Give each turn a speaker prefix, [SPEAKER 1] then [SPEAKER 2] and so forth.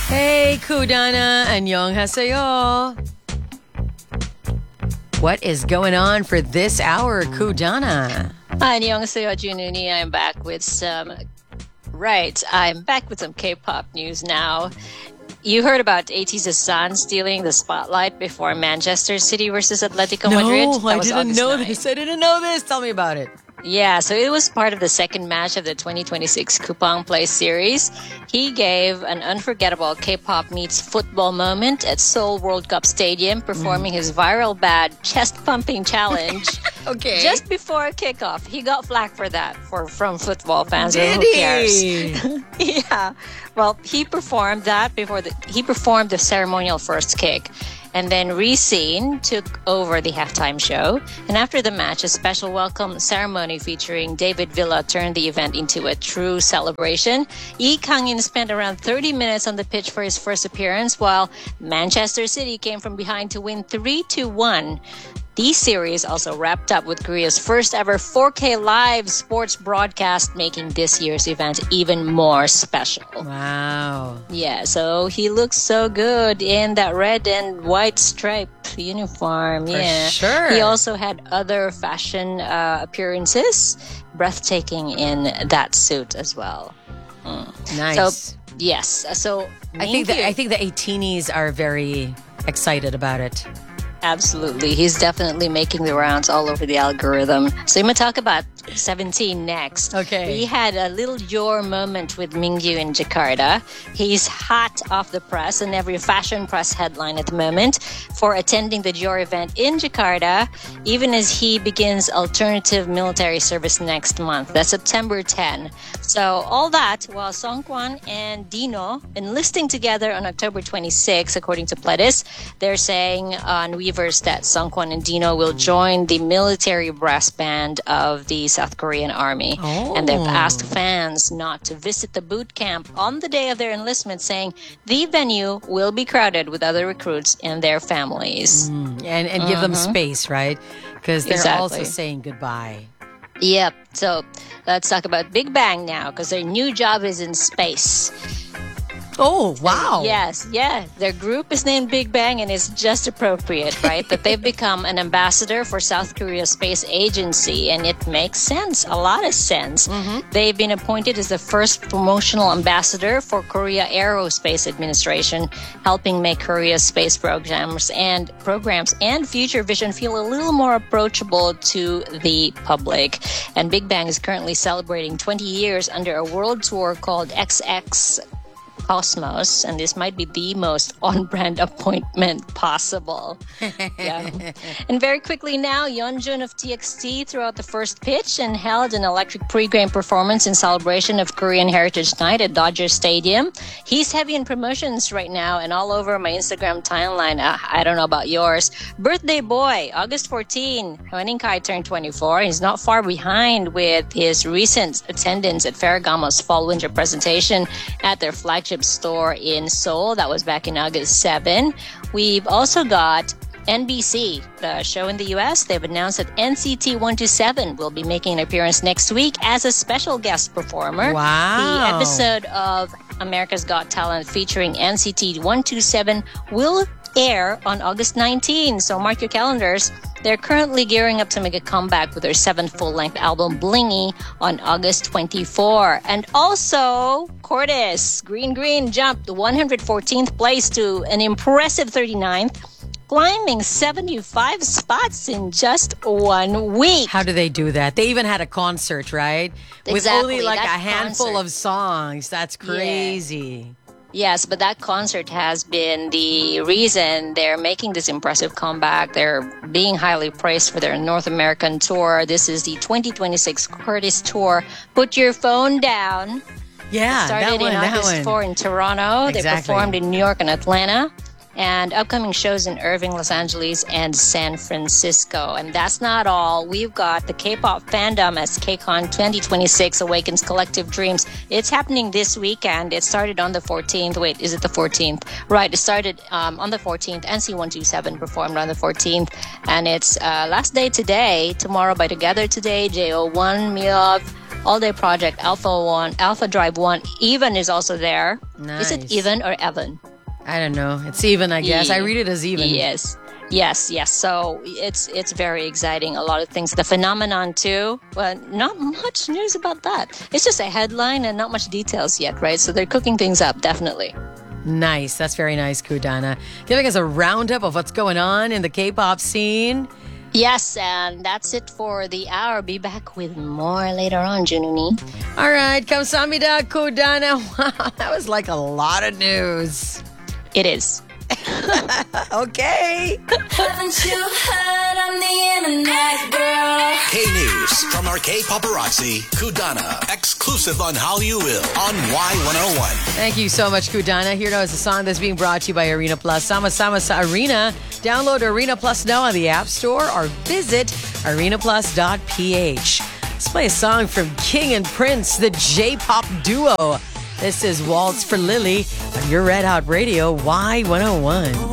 [SPEAKER 1] Hey, Kudana, annyeonghaseyo. What is going on for this hour, Kudana?
[SPEAKER 2] Annyeonghaseyo, Jununi. I'm back with some K-pop news now. You heard about ATEEZ Hassan stealing the spotlight before Manchester City versus Atletico Madrid?
[SPEAKER 1] No, I didn't know this. I didn't know this. Tell me about it.
[SPEAKER 2] Yeah, so it was part of the second match of the 2026 Kupang Play series. He gave an unforgettable K-pop meets football moment at Seoul World Cup Stadium, performing his viral bad chest-pumping challenge.
[SPEAKER 1] Okay.
[SPEAKER 2] Just before kickoff. He got flack for that from football fans.
[SPEAKER 1] Did
[SPEAKER 2] who cares?
[SPEAKER 1] he?
[SPEAKER 2] Yeah. Well, he performed that he performed the ceremonial first kick. And then Racine took over the halftime show. And after the match, a special welcome ceremony featuring David Villa turned the event into a true celebration. Lee Kang-in spent around 30 minutes on the pitch for his first appearance, while Manchester City came from behind to win 3-1. The series also wrapped up with Korea's first ever 4K live sports broadcast, making this year's event even more special.
[SPEAKER 1] Wow.
[SPEAKER 2] Yeah, so he looks so good in that red and white striped uniform. Yeah,
[SPEAKER 1] For sure.
[SPEAKER 2] He also had other fashion appearances, breathtaking in that suit as well.
[SPEAKER 1] Nice.
[SPEAKER 2] So, yes. So
[SPEAKER 1] I think the ATEEZ are very excited about it.
[SPEAKER 2] Absolutely. He's definitely making the rounds all over the algorithm. So I'm going to talk about 17 next.
[SPEAKER 1] Okay.
[SPEAKER 2] We had a little Dior moment with Mingyu in Jakarta. He's hot off the press and every fashion press headline at the moment for attending the Dior event in Jakarta, even as he begins alternative military service next month. That's September 10. So all that while Songkwan and Dino enlisting together on October 26, according to Pledis. They're saying on Weverse that Songkwan and Dino will join the military brass band of the South Korean army.
[SPEAKER 1] Oh.
[SPEAKER 2] And they've asked fans not to visit the boot camp on the day of their enlistment, saying the venue will be crowded with other recruits and their families.
[SPEAKER 1] And give them space, right? Because they're
[SPEAKER 2] Exactly.
[SPEAKER 1] also saying goodbye.
[SPEAKER 2] Yep. So let's talk about Big Bang now, because their new job is in space.
[SPEAKER 1] Oh, wow.
[SPEAKER 2] Yes, yeah. Their group is named Big Bang, and it's just appropriate, right? That they've become an ambassador for South Korea's space agency, and it makes sense, a lot of sense. They've been appointed as the first promotional ambassador for Korea Aerospace Administration, helping make Korea's space programs and future vision feel a little more approachable to the public. And Big Bang is currently celebrating 20 years under a world tour called XX Cosmos, and this might be the most on-brand appointment possible. Yeah. And very quickly now, Yeonjun of TXT threw out the first pitch and held an electric pre-game performance in celebration of Korean Heritage Night at Dodger Stadium. He's heavy in promotions right now and all over my Instagram timeline. I don't know about yours. Birthday boy, August 14. Hwaning Kai turned 24. He's not far behind with his recent attendance at Ferragamo's fall-winter presentation at their flagship store in Seoul. That was back in August 7. We've also got NBC, the show in the US. They've announced that NCT 127 will be making an appearance next week as a special guest performer.
[SPEAKER 1] Wow.
[SPEAKER 2] The episode of America's Got Talent featuring NCT 127 will air on August 19. So mark your calendars. They're currently gearing up to make a comeback with their 7th full-length album, Blingy, on August 24. And also, Cordis, Green jumped 114th place to an impressive 39th, climbing 75 spots in just 1 week.
[SPEAKER 1] How do they do that? They even had a concert, right? With
[SPEAKER 2] Exactly,
[SPEAKER 1] only like a
[SPEAKER 2] that
[SPEAKER 1] handful
[SPEAKER 2] concert.
[SPEAKER 1] of songs. That's crazy.
[SPEAKER 2] Yes, but that concert has been the reason they're making this impressive comeback. They're being highly praised for their North American tour. This is the 2026 Curtis Tour. Put your phone down.
[SPEAKER 1] Yeah,
[SPEAKER 2] Started in August 4 in Toronto.
[SPEAKER 1] Exactly.
[SPEAKER 2] They performed in New York and Atlanta. And upcoming shows in Irving, Los Angeles, and San Francisco. And that's not all. We've got the K-pop fandom as KCON 2026 Awakens Collective Dreams. It's happening this weekend. It started on the 14th. Wait, is it the 14th? Right, it started on the 14th. NC127 performed on the 14th. And it's last day today. Tomorrow by Together Today, JO1, Miov, All Day Project, Alpha Drive 1. Even is also there.
[SPEAKER 1] Nice.
[SPEAKER 2] Is it Even or Evan?
[SPEAKER 1] I don't know. It's even, I guess. I read it as even.
[SPEAKER 2] Yes. So it's very exciting. A lot of things. The Phenomenon too. Well, not much news about that. It's just a headline and not much details yet, right? So they're cooking things up, definitely.
[SPEAKER 1] Nice. That's very nice, Kudana. Giving us a roundup of what's going on in the K-pop scene.
[SPEAKER 2] Yes, and that's it for the hour. Be back with more later on, Jununi.
[SPEAKER 1] All right. Kamsahamnida, Kudana. Wow, that was like a lot of news.
[SPEAKER 2] It is.
[SPEAKER 1] Okay.
[SPEAKER 3] Haven't you heard on the internet, girl?
[SPEAKER 4] K-News from our K-Paparazzi, Kudana, exclusive on Hallyu Will on Y101.
[SPEAKER 1] Thank you so much, Kudana. Here now is a song that's being brought to you by Arena Plus. Sama Sama sa Arena. Download Arena Plus now on the App Store or visit arenaplus.ph. Let's play a song from King and Prince, the J-pop duo. This is Waltz for Lily on your Red Hot Radio Y101.